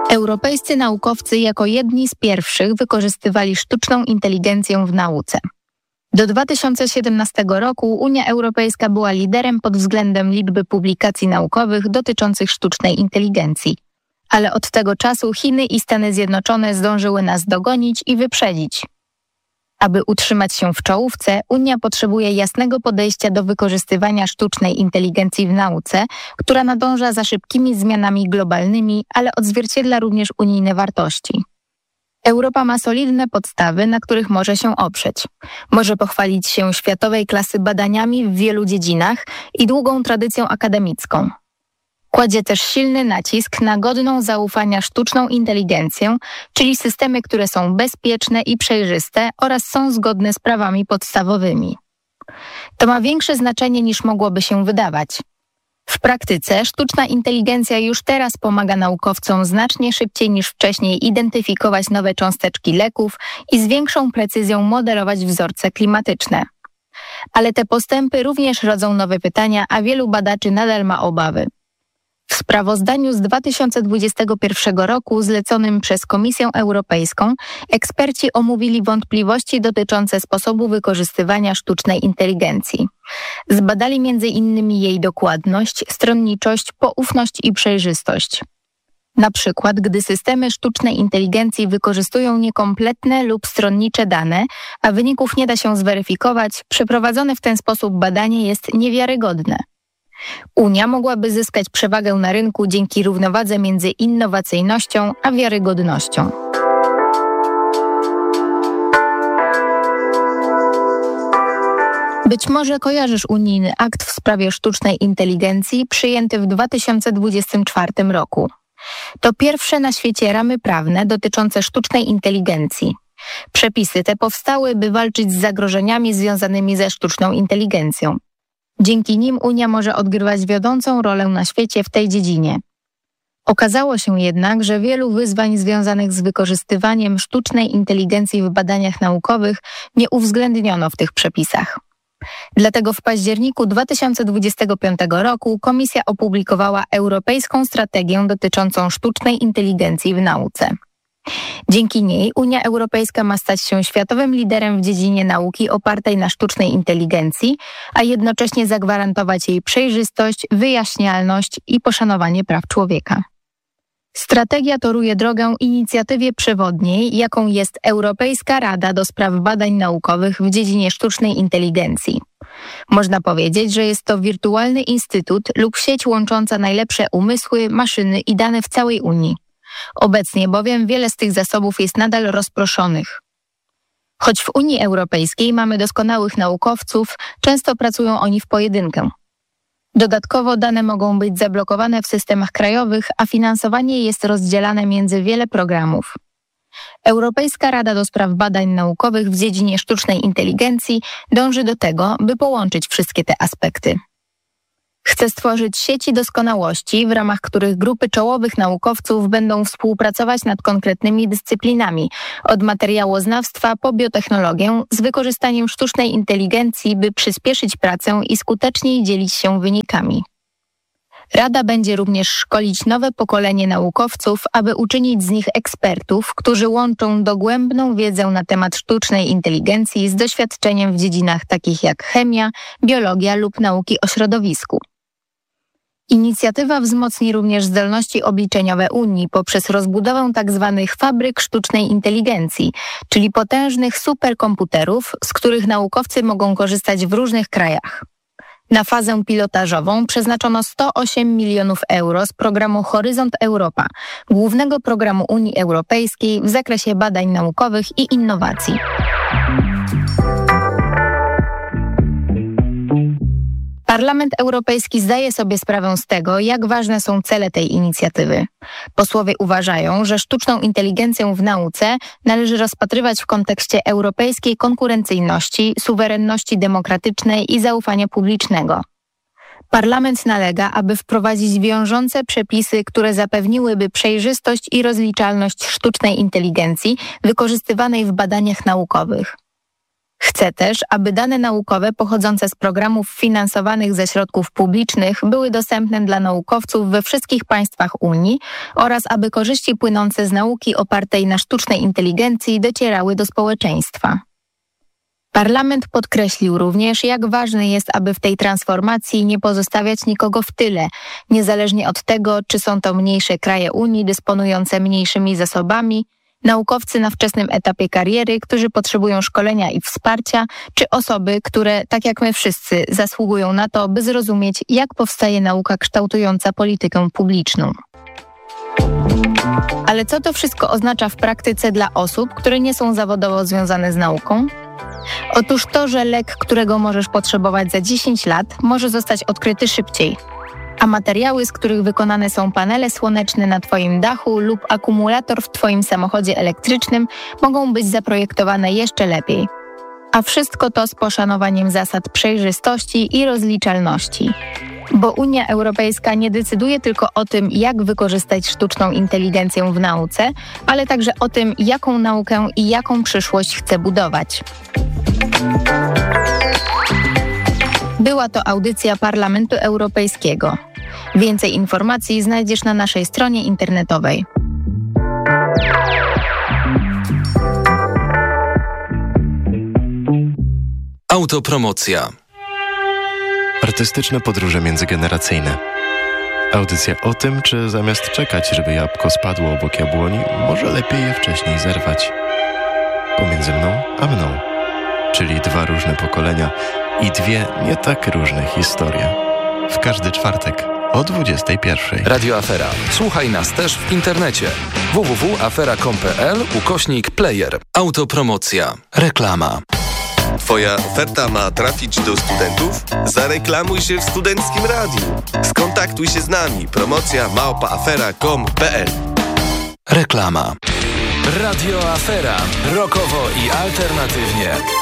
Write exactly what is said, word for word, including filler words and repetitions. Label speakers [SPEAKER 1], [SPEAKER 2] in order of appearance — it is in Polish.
[SPEAKER 1] Europejscy naukowcy jako jedni z pierwszych wykorzystywali sztuczną inteligencję w nauce. Do dwa tysiące siedemnastego roku Unia Europejska była liderem pod względem liczby publikacji naukowych dotyczących sztucznej inteligencji. Ale od tego czasu Chiny i Stany Zjednoczone zdążyły nas dogonić i wyprzedzić. Aby utrzymać się w czołówce, Unia potrzebuje jasnego podejścia do wykorzystywania sztucznej inteligencji w nauce, która nadąża za szybkimi zmianami globalnymi, ale odzwierciedla również unijne wartości. Europa ma solidne podstawy, na których może się oprzeć. Może pochwalić się światowej klasy badaniami w wielu dziedzinach i długą tradycją akademicką. Kładzie też silny nacisk na godną zaufania sztuczną inteligencję, czyli systemy, które są bezpieczne i przejrzyste oraz są zgodne z prawami podstawowymi. To ma większe znaczenie niż mogłoby się wydawać. W praktyce sztuczna inteligencja już teraz pomaga naukowcom znacznie szybciej niż wcześniej identyfikować nowe cząsteczki leków i z większą precyzją modelować wzorce klimatyczne. Ale te postępy również rodzą nowe pytania, a wielu badaczy nadal ma obawy. W sprawozdaniu z dwa tysiące dwudziestego pierwszego roku zleconym przez Komisję Europejską eksperci omówili wątpliwości dotyczące sposobu wykorzystywania sztucznej inteligencji. Zbadali między innymi jej dokładność, stronniczość, poufność i przejrzystość. Na przykład, gdy systemy sztucznej inteligencji wykorzystują niekompletne lub stronnicze dane, a wyników nie da się zweryfikować, przeprowadzone w ten sposób badanie jest niewiarygodne. Unia mogłaby zyskać przewagę na rynku dzięki równowadze między innowacyjnością a wiarygodnością. Być może kojarzysz unijny akt w sprawie sztucznej inteligencji przyjęty w dwa tysiące dwudziestym czwartym roku. To pierwsze na świecie ramy prawne dotyczące sztucznej inteligencji. Przepisy te powstały, by walczyć z zagrożeniami związanymi ze sztuczną inteligencją. Dzięki nim Unia może odgrywać wiodącą rolę na świecie w tej dziedzinie. Okazało się jednak, że wielu wyzwań związanych z wykorzystywaniem sztucznej inteligencji w badaniach naukowych nie uwzględniono w tych przepisach. Dlatego w październiku dwa tysiące dwudziestego piątego roku Komisja opublikowała Europejską Strategię dotyczącą sztucznej inteligencji w nauce. Dzięki niej Unia Europejska ma stać się światowym liderem w dziedzinie nauki opartej na sztucznej inteligencji, a jednocześnie zagwarantować jej przejrzystość, wyjaśnialność i poszanowanie praw człowieka. Strategia toruje drogę inicjatywie przewodniej, jaką jest Europejska Rada do Spraw Badań Naukowych w dziedzinie sztucznej inteligencji. Można powiedzieć, że jest to wirtualny instytut lub sieć łącząca najlepsze umysły, maszyny i dane w całej Unii. Obecnie bowiem wiele z tych zasobów jest nadal rozproszonych. Choć w Unii Europejskiej mamy doskonałych naukowców, często pracują oni w pojedynkę. Dodatkowo dane mogą być zablokowane w systemach krajowych, a finansowanie jest rozdzielane między wiele programów. Europejska Rada do Spraw Badań Naukowych w dziedzinie sztucznej inteligencji dąży do tego, by połączyć wszystkie te aspekty. Chce stworzyć sieci doskonałości, w ramach których grupy czołowych naukowców będą współpracować nad konkretnymi dyscyplinami, od materiałoznawstwa po biotechnologię, z wykorzystaniem sztucznej inteligencji, by przyspieszyć pracę i skuteczniej dzielić się wynikami. Rada będzie również szkolić nowe pokolenie naukowców, aby uczynić z nich ekspertów, którzy łączą dogłębną wiedzę na temat sztucznej inteligencji z doświadczeniem w dziedzinach takich jak chemia, biologia lub nauki o środowisku. Inicjatywa wzmocni również zdolności obliczeniowe Unii poprzez rozbudowę tzw. fabryk sztucznej inteligencji, czyli potężnych superkomputerów, z których naukowcy mogą korzystać w różnych krajach. Na fazę pilotażową przeznaczono sto osiem milionów euro z programu Horyzont Europa, głównego programu Unii Europejskiej w zakresie badań naukowych i innowacji. Parlament Europejski zdaje sobie sprawę z tego, jak ważne są cele tej inicjatywy. Posłowie uważają, że sztuczną inteligencję w nauce należy rozpatrywać w kontekście europejskiej konkurencyjności, suwerenności demokratycznej i zaufania publicznego. Parlament nalega, aby wprowadzić wiążące przepisy, które zapewniłyby przejrzystość i rozliczalność sztucznej inteligencji wykorzystywanej w badaniach naukowych. Chce też, aby dane naukowe pochodzące z programów finansowanych ze środków publicznych były dostępne dla naukowców we wszystkich państwach Unii oraz aby korzyści płynące z nauki opartej na sztucznej inteligencji docierały do społeczeństwa. Parlament podkreślił również, jak ważne jest, aby w tej transformacji nie pozostawiać nikogo w tyle, niezależnie od tego, czy są to mniejsze kraje Unii dysponujące mniejszymi zasobami, naukowcy na wczesnym etapie kariery, którzy potrzebują szkolenia i wsparcia, czy osoby, które, tak jak my wszyscy, zasługują na to, by zrozumieć, jak powstaje nauka kształtująca politykę publiczną. Ale co to wszystko oznacza w praktyce dla osób, które nie są zawodowo związane z nauką? Otóż to, że lek, którego możesz potrzebować za dziesięć lat, może zostać odkryty szybciej, a materiały, z których wykonane są panele słoneczne na Twoim dachu lub akumulator w Twoim samochodzie elektrycznym, mogą być zaprojektowane jeszcze lepiej. A wszystko to z poszanowaniem zasad przejrzystości i rozliczalności. Bo Unia Europejska nie decyduje tylko o tym, jak wykorzystać sztuczną inteligencję w nauce, ale także o tym, jaką naukę i jaką przyszłość chce budować. Była to audycja Parlamentu Europejskiego. Więcej informacji znajdziesz na naszej stronie internetowej.
[SPEAKER 2] Autopromocja.
[SPEAKER 3] Artystyczne podróże międzygeneracyjne. Audycja o tym, czy zamiast czekać, żeby jabłko spadło obok jabłoni, może lepiej je wcześniej zerwać. Pomiędzy mną a mną. Czyli dwa różne pokolenia i dwie nie tak różne historie. W każdy czwartek o dwudziestej pierwszej.
[SPEAKER 2] Radio Afera. Słuchaj nas też w internecie. w w w kropka afera kropka com kropka p l ukośnik player. Autopromocja. Reklama.
[SPEAKER 4] Twoja oferta ma trafić do studentów? Zareklamuj się w Studenckim Radiu. Skontaktuj się z nami. Promocja małpa afera kropka com kropka p l.
[SPEAKER 2] Reklama. Radio Afera. Rokowo i alternatywnie.